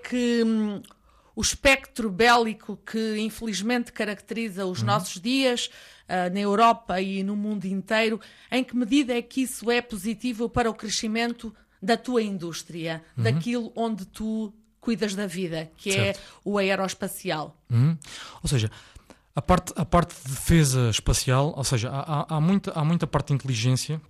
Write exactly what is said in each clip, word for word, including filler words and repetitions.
que hum, o espectro bélico que infelizmente caracteriza os uhum. nossos dias uh, na Europa e no mundo inteiro, em que medida é que isso é positivo para o crescimento da tua indústria, uhum. daquilo onde tu cuidas da vida, que certo. É o aeroespacial? Uhum. Ou seja, a parte, a parte de defesa espacial, ou seja, há, há, há, muita, há muita parte de inteligência.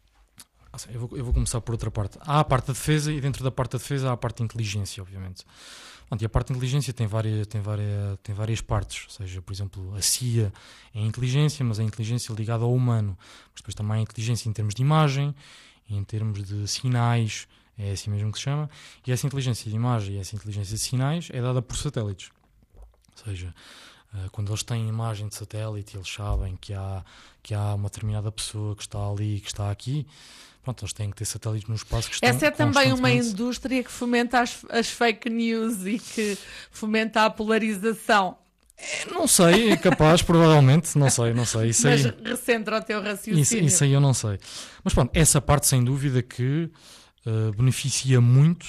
Eu vou, eu vou começar por outra parte. Há a parte da defesa e dentro da parte da defesa há a parte de inteligência, obviamente. Bom, e a parte de inteligência tem várias, tem, várias, tem várias partes. Ou seja, por exemplo, a C I A é inteligência, mas é inteligência ligada ao humano. Mas depois também há inteligência em termos de imagem, em termos de sinais, é assim mesmo que se chama. E essa inteligência de imagem e essa inteligência de sinais é dada por satélites. Ou seja, quando eles têm imagem de satélite, eles sabem que há, que há uma determinada pessoa que está ali, que está aqui. Pronto, eles têm que ter satélites no espaço que estão Essa é também uma indústria que fomenta as, as fake news e que fomenta a polarização. É, não sei, é capaz, provavelmente, não sei, não sei. Isso Mas aí, recentra o teu raciocínio. Isso, isso aí eu não sei. Mas pronto, essa parte sem dúvida que uh, beneficia muito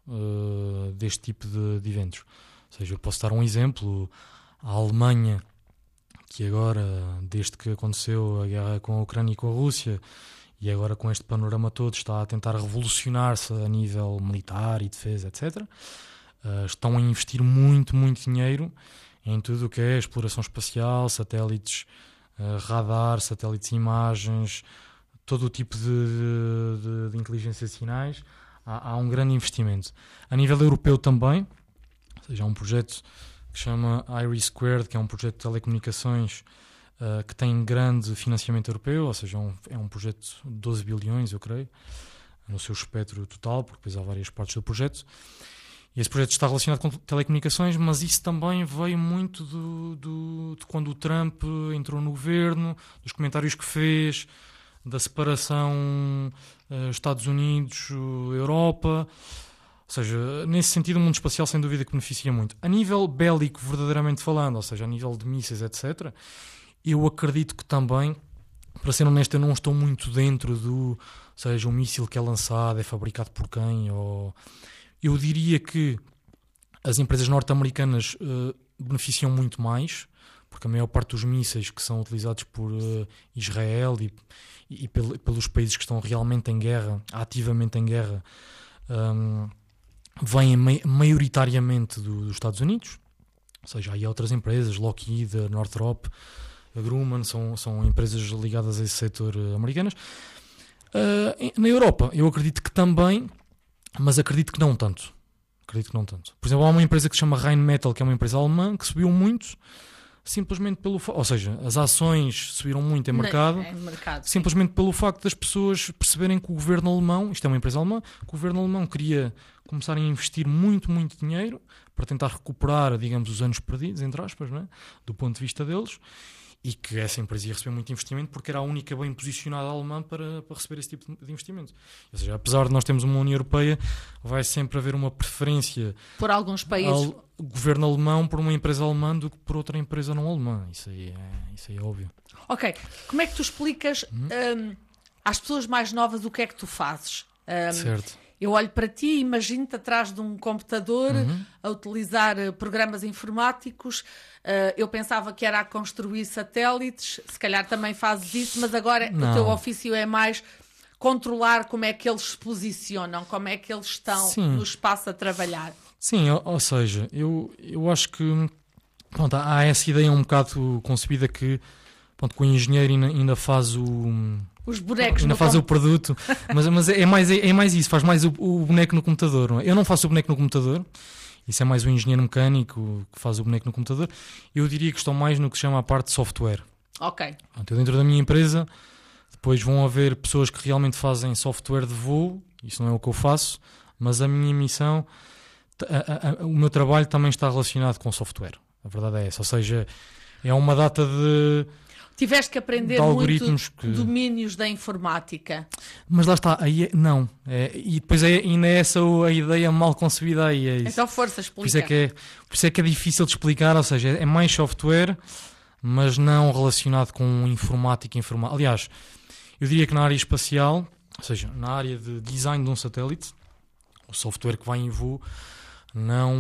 uh, deste tipo de, de eventos. Ou seja, eu posso dar um exemplo. A Alemanha, que agora, desde que aconteceu a guerra com a Ucrânia e com a Rússia, e agora com este panorama todo, está a tentar revolucionar-se a nível militar e defesa, etcétera. Uh, estão a investir muito, muito dinheiro em tudo o que é exploração espacial, satélites, uh, radar, satélites de imagens, todo o tipo de, de, de inteligência de sinais. Há, há um grande investimento. A nível europeu também, ou seja, há um projeto que se chama IRIS Squared, que é um projeto de telecomunicações uh, que tem grande financiamento europeu, ou seja, é um, é um projeto de doze bilhões, eu creio, no seu espectro total, porque depois há várias partes do projeto. E esse projeto está relacionado com telecomunicações, mas isso também veio muito do, do, de quando o Trump entrou no governo, dos comentários que fez, da separação uh, Estados Unidos-Europa. Ou seja, nesse sentido o mundo espacial sem dúvida que beneficia muito. A nível bélico, verdadeiramente falando, ou seja, a nível de mísseis, etcétera, eu acredito que também, para ser honesto, eu não estou muito dentro do, ou seja, um míssil que é lançado, é fabricado por quem, ou... Eu diria que as empresas norte-americanas uh, beneficiam muito mais, porque a maior parte dos mísseis que são utilizados por uh, Israel e, e, e pel- pelos países que estão realmente em guerra, ativamente em guerra, um, vêm ma- maioritariamente do, dos Estados Unidos. Ou seja, aí há outras empresas, Lockheed, Northrop, Grumman, são, são empresas ligadas a esse setor uh, americanas. Uh, na Europa, eu acredito que também, mas acredito que não tanto. Acredito que não tanto. Por exemplo, há uma empresa que se chama Rheinmetall, que é uma empresa alemã, que subiu muito, simplesmente pelo facto, ou seja, as ações subiram muito em mercado, é mercado simplesmente sim. pelo facto das pessoas perceberem que o governo alemão, isto é uma empresa alemã, que o governo alemão queria começar a investir muito, muito dinheiro para tentar recuperar, digamos, os anos perdidos, entre aspas, não é? Do ponto de vista deles, e que essa empresa ia receber muito investimento porque era a única bem posicionada alemã para, para receber esse tipo de investimento. Ou seja, apesar de nós termos uma União Europeia, vai sempre haver uma preferência por alguns países ao governo alemão por uma empresa alemã do que por outra empresa não alemã. Isso aí é, isso aí é óbvio. Ok, como é que tu explicas hum. um, às pessoas mais novas o que é que tu fazes? Um, certo. Eu olho para ti e imagino-te atrás de um computador uhum. a utilizar programas informáticos. Uh, eu pensava que era a construir satélites, se calhar também fazes isso, mas agora Não. o teu ofício é mais controlar como é que eles se posicionam, como é que eles estão Sim. no espaço a trabalhar. Sim, ou, ou seja, eu, eu acho que pronto, há essa ideia um bocado concebida que, pronto, que o engenheiro ainda, ainda faz o... Os bonecos ainda no faz com... o produto, mas, mas é, mais, é, é mais isso, faz mais o, o boneco no computador. Não é? Eu não faço o boneco no computador, isso é mais o engenheiro mecânico que faz o boneco no computador. Eu diria que estão mais no que se chama a parte de software. Ok. Então, dentro da minha empresa, depois vão haver pessoas que realmente fazem software de voo, isso não é o que eu faço, mas a minha missão, a, a, a, o meu trabalho também está relacionado com software. A verdade é essa, ou seja, é uma data de... Tiveste que aprender muito que... domínios da informática. Mas lá está, aí é, não. É, e depois é, ainda é essa a ideia mal concebida aí. É isso. Então força, explica. Por isso, é que é, por isso é que é difícil de explicar, ou seja, é mais software, mas não relacionado com informática informática. Aliás, eu diria que na área espacial, ou seja, na área de design de um satélite, o software que vai em voo não